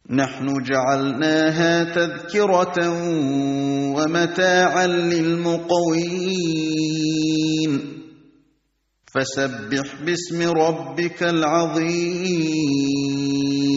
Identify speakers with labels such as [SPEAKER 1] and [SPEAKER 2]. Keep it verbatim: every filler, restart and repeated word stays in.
[SPEAKER 1] نحن جعلناها تذكرة ومتاعا للمقوين فسبح باسم ربك العظيم